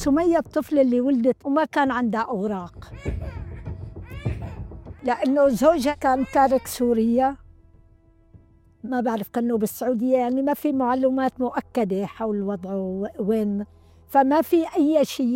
سمية الطفلة اللي ولدت وما كان عندها أوراق، لأنه زوجها كان تارك سوريا، ما بعرف كانوا بالسعودية، يعني ما في معلومات مؤكدة حول وضعه وين، فما في أي شيء.